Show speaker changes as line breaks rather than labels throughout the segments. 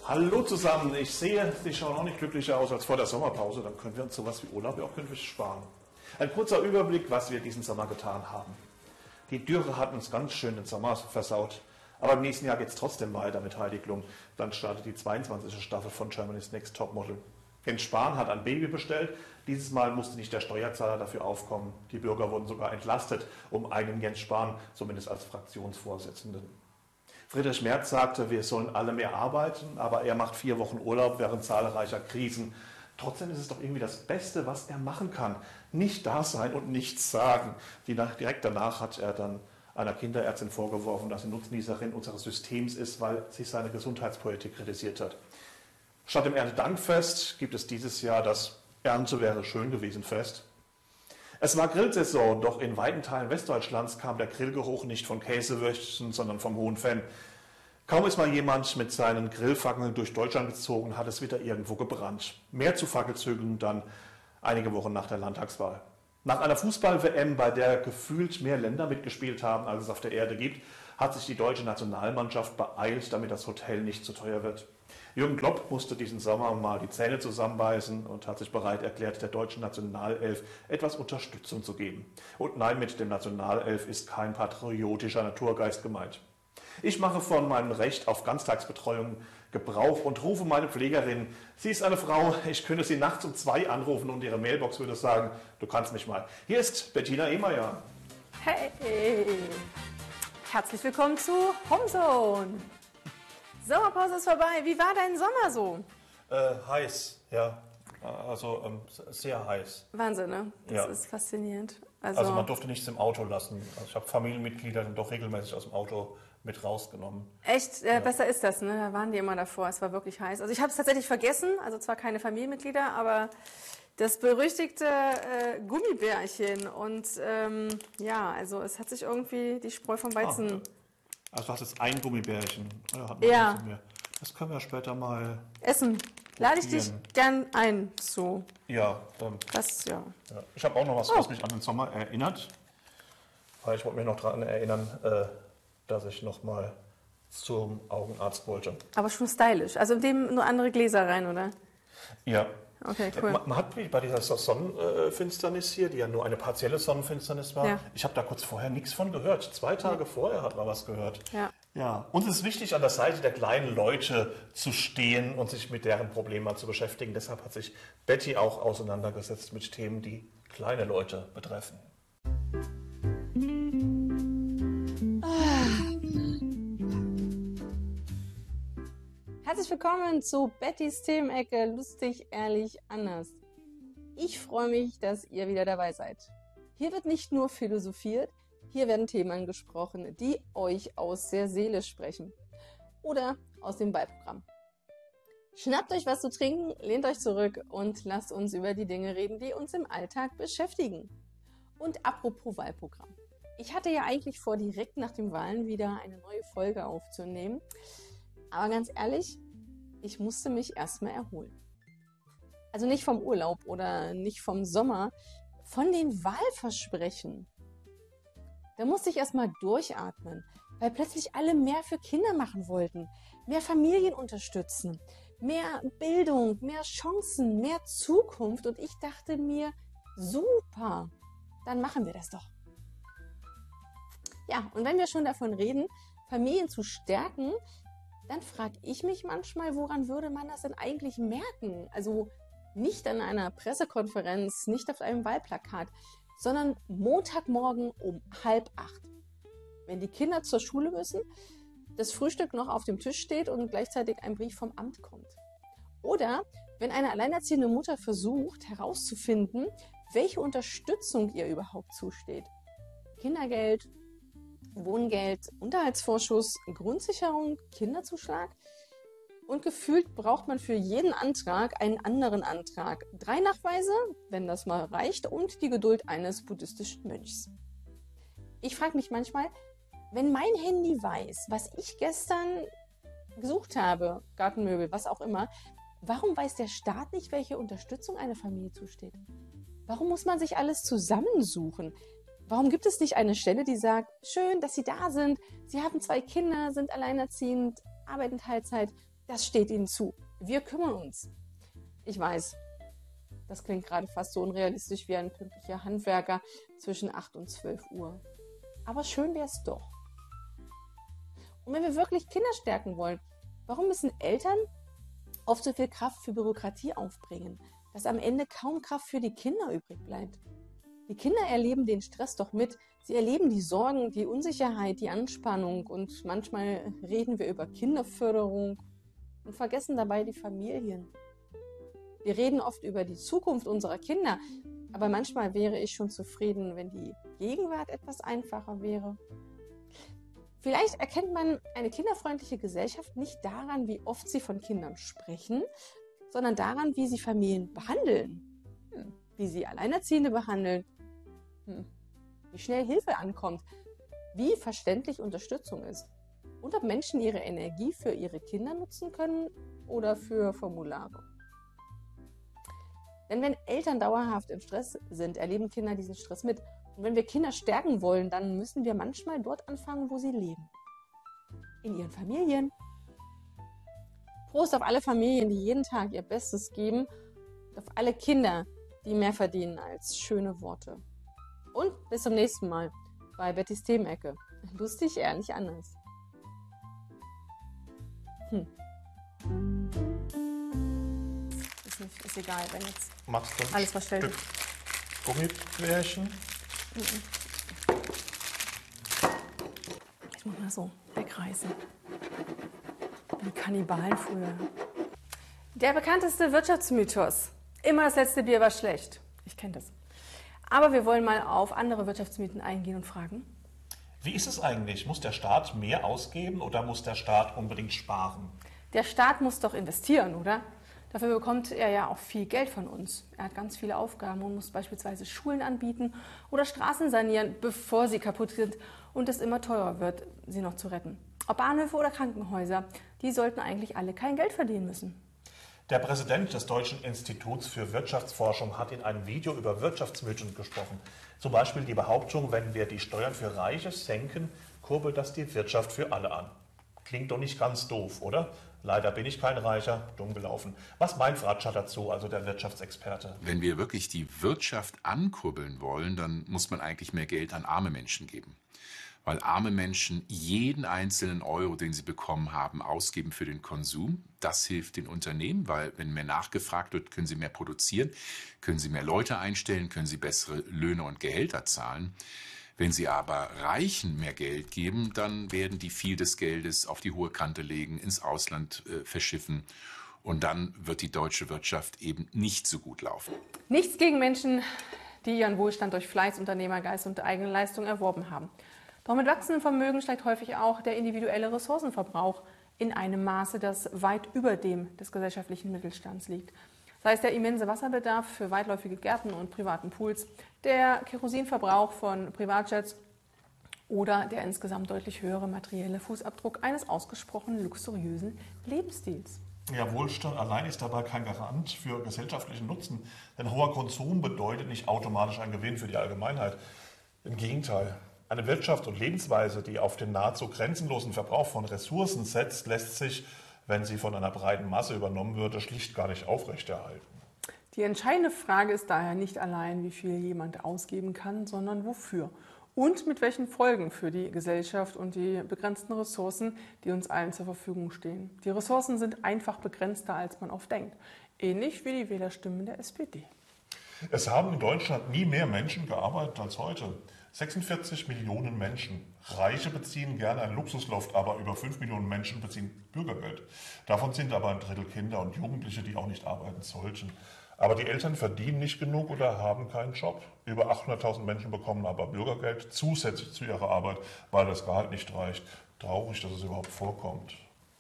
Hallo zusammen, ich sehe, Sie schauen auch nicht glücklicher aus als vor der Sommerpause, dann können wir uns sowas wie Urlaub ja auch künftig sparen. Ein kurzer Überblick, was wir diesen Sommer getan haben. Die Dürre hat uns ganz schön den Sommer versaut, aber im nächsten Jahr geht es trotzdem weiter mit Heidi Klum. Dann startet die 22. Staffel von Germany's Next Topmodel. Jens Spahn hat ein Baby bestellt, dieses Mal musste nicht der Steuerzahler dafür aufkommen. Die Bürger wurden sogar entlastet, um einen Jens Spahn, zumindest als Fraktionsvorsitzenden. Friedrich Merz sagte, wir sollen alle mehr arbeiten, aber er macht 4 Wochen Urlaub während zahlreicher Krisen. Trotzdem ist es doch irgendwie das Beste, was er machen kann. Nicht da sein und nichts sagen. Direkt danach hat er dann einer Kinderärztin vorgeworfen, dass sie Nutznießerin unseres Systems ist, weil sie seine Gesundheitspolitik kritisiert hat. Statt dem Erntedankfest gibt es dieses Jahr das Ernte wäre schön gewesen Fest. Es war Grillsaison, doch in weiten Teilen Westdeutschlands kam der Grillgeruch nicht von Käsewürstchen, sondern vom Hohen Venn. Kaum ist mal jemand mit seinen Grillfackeln durch Deutschland gezogen, hat es wieder irgendwo gebrannt. Mehr zu Fackelzügen dann einige Wochen nach der Landtagswahl. Nach einer Fußball-WM, bei der gefühlt mehr Länder mitgespielt haben, als es auf der Erde gibt, hat sich die deutsche Nationalmannschaft beeilt, damit das Hotel nicht zu teuer wird. Jürgen Klopp musste diesen Sommer mal die Zähne zusammenbeißen und hat sich bereit erklärt, der deutschen Nationalelf etwas Unterstützung zu geben. Und nein, mit dem Nationalelf ist kein patriotischer Naturgeist gemeint. Ich mache von meinem Recht auf Ganztagsbetreuung Gebrauch und rufe meine Pflegerin. Sie ist eine Frau, ich könnte sie nachts um 2 anrufen und ihre Mailbox würde sagen, du kannst mich mal. Hier ist Bettina Ehmeier.
Hey, herzlich willkommen zu Homezone. Sommerpause ist vorbei. Wie war dein Sommer so?
Heiß, ja. Also sehr heiß.
Wahnsinn, ne? Das
ja.
ist faszinierend.
Also man durfte nichts im Auto lassen. Also ich habe Familienmitglieder dann doch regelmäßig aus dem Auto mit rausgenommen.
Echt? Ja. Besser ist das, ne? Da waren die immer davor. Es war wirklich heiß. Also ich habe es tatsächlich vergessen. Also zwar keine Familienmitglieder, aber das berüchtigte Gummibärchen. Und ja, also es hat sich irgendwie die Spreu vom Weizen...
Also du hast jetzt ein Gummibärchen.
Ja.
Das können wir später mal
essen. Lade ich dich gern ein zu.
Ja.
Das, ja.
Ich habe auch noch was mich an den Sommer erinnert. Weil ich wollte mich noch daran erinnern, dass ich noch mal zum Augenarzt wollte.
Aber schon stylisch. Also in dem nur andere Gläser rein, oder?
Ja.
Okay, cool.
Man hat bei dieser Sonnenfinsternis hier, die ja nur eine partielle Sonnenfinsternis war, ich habe da kurz vorher nichts von gehört. 2 Tage vorher hat man was gehört.
Ja.
Ja. Uns ist wichtig, an der Seite der kleinen Leute zu stehen und sich mit deren Problemen mal zu beschäftigen. Deshalb hat sich Betty auch auseinandergesetzt mit Themen, die kleine Leute betreffen.
Herzlich willkommen zu Bettys Themenecke, lustig, ehrlich, anders. Ich freue mich, dass ihr wieder dabei seid. Hier wird nicht nur philosophiert, hier werden Themen angesprochen, die euch aus der Seele sprechen. Oder aus dem Wahlprogramm. Schnappt euch was zu trinken, lehnt euch zurück und lasst uns über die Dinge reden, die uns im Alltag beschäftigen. Und apropos Wahlprogramm. Ich hatte ja eigentlich vor, direkt nach den Wahlen wieder eine neue Folge aufzunehmen. Aber ganz ehrlich, ich musste mich erstmal erholen. Also nicht vom Urlaub oder nicht vom Sommer, von den Wahlversprechen. Da musste ich erstmal durchatmen, weil plötzlich alle mehr für Kinder machen wollten, mehr Familien unterstützen, mehr Bildung, mehr Chancen, mehr Zukunft. Und ich dachte mir, super, dann machen wir das doch. Ja, und wenn wir schon davon reden, Familien zu stärken, dann frage ich mich manchmal, woran würde man das denn eigentlich merken? Also nicht an einer Pressekonferenz, nicht auf einem Wahlplakat, sondern Montagmorgen um 7:30. Wenn die Kinder zur Schule müssen, das Frühstück noch auf dem Tisch steht und gleichzeitig ein Brief vom Amt kommt. Oder wenn eine alleinerziehende Mutter versucht herauszufinden, welche Unterstützung ihr überhaupt zusteht. Kindergeld, Wohngeld, Unterhaltsvorschuss, Grundsicherung, Kinderzuschlag. Und gefühlt braucht man für jeden Antrag einen anderen Antrag. 3 Nachweise, wenn das mal reicht, und die Geduld eines buddhistischen Mönchs. Ich frage mich manchmal, wenn mein Handy weiß, was ich gestern gesucht habe, Gartenmöbel, was auch immer, warum weiß der Staat nicht, welche Unterstützung einer Familie zusteht? Warum muss man sich alles zusammensuchen? Warum gibt es nicht eine Stelle, die sagt, schön, dass Sie da sind, Sie haben 2 Kinder, sind alleinerziehend, arbeiten Teilzeit, Das steht ihnen zu. Wir kümmern uns. Ich weiß, das klingt gerade fast so unrealistisch wie ein pünktlicher Handwerker zwischen 8 und 12 Uhr. Aber schön wäre es doch. Und wenn wir wirklich Kinder stärken wollen, warum müssen Eltern oft so viel Kraft für Bürokratie aufbringen, dass am Ende kaum Kraft für die Kinder übrig bleibt? Die Kinder erleben den Stress doch mit. Sie erleben die Sorgen, die Unsicherheit, die Anspannung und manchmal reden wir über Kinderförderung und vergessen dabei die Familien. Wir reden oft über die Zukunft unserer Kinder, aber manchmal wäre ich schon zufrieden, wenn die Gegenwart etwas einfacher wäre. Vielleicht erkennt man eine kinderfreundliche Gesellschaft nicht daran, wie oft sie von Kindern sprechen, sondern daran, wie sie Familien behandeln, wie sie Alleinerziehende behandeln, wie schnell Hilfe ankommt, wie verständlich Unterstützung ist und ob Menschen ihre Energie für ihre Kinder nutzen können oder für Formulare. Denn wenn Eltern dauerhaft im Stress sind, erleben Kinder diesen Stress mit. Und wenn wir Kinder stärken wollen, dann müssen wir manchmal dort anfangen, wo sie leben. In ihren Familien. Prost auf alle Familien, die jeden Tag ihr Bestes geben. Und auf alle Kinder, die mehr verdienen als schöne Worte. Und bis zum nächsten Mal bei Bettys Themenecke. Lustig, ehrlich anders. Ist egal, wenn jetzt
Machst du
alles verstellt
Stück Gummibärchen?
Ich muss mal so wegreißen. Wie Kannibalen früher. Der bekannteste Wirtschaftsmythos. Immer das letzte Bier war schlecht. Ich kenne das. Aber wir wollen mal auf andere Wirtschaftsmythen eingehen und fragen.
Wie ist es eigentlich? Muss der Staat mehr ausgeben oder muss der Staat unbedingt sparen?
Der Staat muss doch investieren, oder? Dafür bekommt er ja auch viel Geld von uns. Er hat ganz viele Aufgaben und muss beispielsweise Schulen anbieten oder Straßen sanieren, bevor sie kaputt sind und es immer teurer wird, sie noch zu retten. Ob Bahnhöfe oder Krankenhäuser, die sollten eigentlich alle kein Geld verdienen müssen.
Der Präsident des Deutschen Instituts für Wirtschaftsforschung hat in einem Video über Wirtschaftsmythen gesprochen. Zum Beispiel die Behauptung, wenn wir die Steuern für Reiche senken, kurbelt das die Wirtschaft für alle an. Klingt doch nicht ganz doof, oder? Leider bin ich kein Reicher, dumm gelaufen. Was meint Fratscher dazu, also der Wirtschaftsexperte?
Wenn wir wirklich die Wirtschaft ankurbeln wollen, dann muss man eigentlich mehr Geld an arme Menschen geben. Weil arme Menschen jeden einzelnen Euro, den sie bekommen haben, ausgeben für den Konsum. Das hilft den Unternehmen, weil wenn mehr nachgefragt wird, können sie mehr produzieren, können sie mehr Leute einstellen, können sie bessere Löhne und Gehälter zahlen. Wenn sie aber Reichen mehr Geld geben, dann werden die viel des Geldes auf die hohe Kante legen, ins Ausland verschiffen. Und dann wird die deutsche Wirtschaft eben nicht so gut laufen.
Nichts gegen Menschen, die ihren Wohlstand durch Fleiß, Unternehmergeist und eigene Leistung erworben haben. Doch mit wachsendem Vermögen steigt häufig auch der individuelle Ressourcenverbrauch in einem Maße, das weit über dem des gesellschaftlichen Mittelstands liegt. Sei es der immense Wasserbedarf für weitläufige Gärten und privaten Pools, der Kerosinverbrauch von Privatjets oder der insgesamt deutlich höhere materielle Fußabdruck eines ausgesprochen luxuriösen Lebensstils.
Ja, Wohlstand allein ist dabei kein Garant für gesellschaftlichen Nutzen, denn hoher Konsum bedeutet nicht automatisch ein Gewinn für die Allgemeinheit. Im Gegenteil. Eine Wirtschaft und Lebensweise, die auf den nahezu grenzenlosen Verbrauch von Ressourcen setzt, lässt sich, wenn sie von einer breiten Masse übernommen würde, schlicht gar nicht aufrechterhalten.
Die entscheidende Frage ist daher nicht allein, wie viel jemand ausgeben kann, sondern wofür und mit welchen Folgen für die Gesellschaft und die begrenzten Ressourcen, die uns allen zur Verfügung stehen. Die Ressourcen sind einfach begrenzter, als man oft denkt, ähnlich wie die Wählerstimmen der SPD.
Es haben in Deutschland nie mehr Menschen gearbeitet als heute. 46 Millionen Menschen. Reiche beziehen gerne ein Luxusloft, aber über 5 Millionen Menschen beziehen Bürgergeld. Davon sind aber ein Drittel Kinder und Jugendliche, die auch nicht arbeiten sollten. Aber die Eltern verdienen nicht genug oder haben keinen Job. Über 800.000 Menschen bekommen aber Bürgergeld zusätzlich zu ihrer Arbeit, weil das Gehalt nicht reicht. Traurig, dass es überhaupt vorkommt.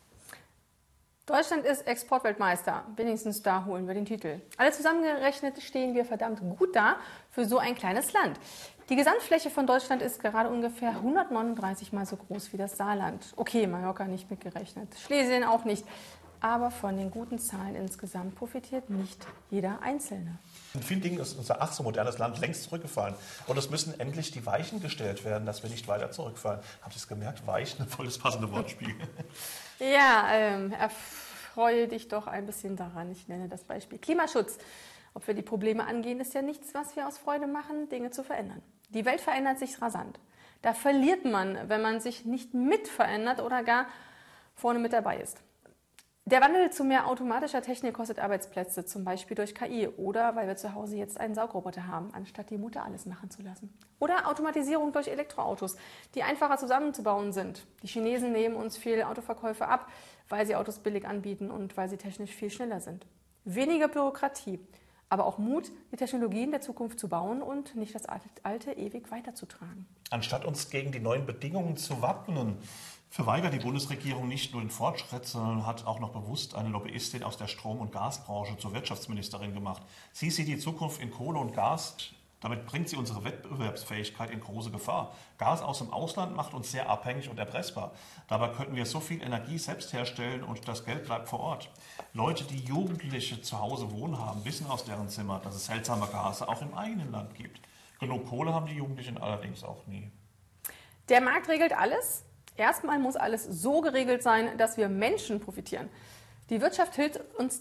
Deutschland ist Exportweltmeister. Wenigstens da holen wir den Titel. Alle zusammengerechnet stehen wir verdammt gut da für so ein kleines Land. Die Gesamtfläche von Deutschland ist gerade ungefähr 139 Mal so groß wie das Saarland. Okay, Mallorca nicht mitgerechnet, Schlesien auch nicht. Aber von den guten Zahlen insgesamt profitiert nicht jeder Einzelne.
In vielen Dingen ist unser ach so modernes Land längst zurückgefallen. Und es müssen endlich die Weichen gestellt werden, dass wir nicht weiter zurückfallen. Habt ihr es gemerkt? Weichen, voll das passende Wortspiel.
Ja,
zerstreue dich doch ein bisschen daran. Ich nenne das Beispiel Klimaschutz. Ob wir die Probleme angehen, ist ja nichts, was wir aus Freude machen, Dinge zu verändern. Die Welt verändert sich rasant. Da verliert man, wenn man sich nicht mit verändert oder gar vorne mit dabei ist. Der Wandel zu mehr automatischer Technik kostet Arbeitsplätze, zum Beispiel durch KI oder weil wir zu Hause jetzt einen Saugroboter haben, anstatt die Mutter alles machen zu lassen. Oder Automatisierung durch Elektroautos, die einfacher zusammenzubauen sind. Die Chinesen nehmen uns viele Autoverkäufe ab, weil sie Autos billig anbieten und weil sie technisch viel schneller sind. Weniger Bürokratie, aber auch Mut, die Technologien der Zukunft zu bauen und nicht das Alte ewig weiterzutragen.
Anstatt uns gegen die neuen Bedingungen zu wappnen, verweigert die Bundesregierung nicht nur den Fortschritt, sondern hat auch noch bewusst eine Lobbyistin aus der Strom- und Gasbranche zur Wirtschaftsministerin gemacht. Sie sieht die Zukunft in Kohle und Gas. Damit bringt sie unsere Wettbewerbsfähigkeit in große Gefahr. Gas aus dem Ausland macht uns sehr abhängig und erpressbar. Dabei könnten wir so viel Energie selbst herstellen und das Geld bleibt vor Ort. Leute, die Jugendliche zu Hause wohnen haben, wissen aus deren Zimmer, dass es seltsame Gase auch im eigenen Land gibt. Genug Kohle haben die Jugendlichen allerdings auch nie.
Der Markt regelt alles. Erstmal muss alles so geregelt sein, dass wir Menschen profitieren. Die Wirtschaft hilft uns